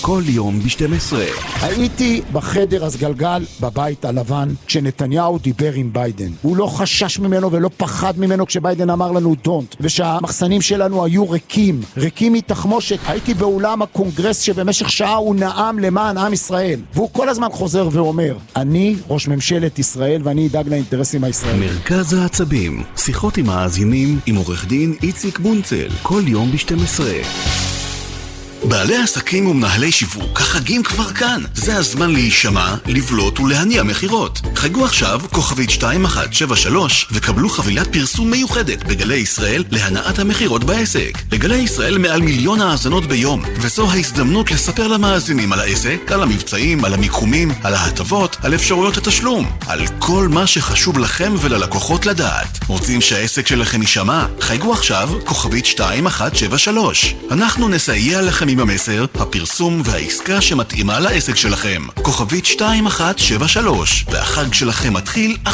כל יום ב-12. הייתי בחדר הסגלגל בבית הלבן כשנתניהו דיבר עם ביידן. הוא לא חשש ממנו ולא פחד ממנו כשביידן אמר לנו don't, ושהמחסנים שלנו היו ריקים מתחמושת. הייתי באולם הקונגרס שבמשך שעה הוא נאם למען עם ישראל, והוא כל הזמן חוזר ואומר, אני ראש ממשלת ישראל ואני אדאג לאינטרסים הישראלים. מרכז העצבים, שיחות עם מאזינים עם עורך דין איציק בונצל, כל יום ב-12. בעלי עסקים ומנהלי שיווק, החגים כבר כאן. זה הזמן להישמע, לבלוט ולהניע מחירות. חגו עכשיו כוכבית 2173 וקבלו חבילת פרסום מיוחדת בגלי ישראל להנעת המחירות בעסק. לגלי ישראל מעל 1,000,000 האזנות ביום, וזו ההזדמנות לספר למאזינים על העסק, על המבצעים, על המיקומים, על ההטבות, על אפשרויות התשלום, על כל מה שחשוב לכם וללקוחות לדעת. רוצים שהעסק שלכם יישמע? חגו עכשיו כוכבית 2173. אנחנו נסייע לכם עם המסר, הפרסום והעסקה שמתאימה לעסק שלכם. כוכבית 2173, והחג שלכם מתחיל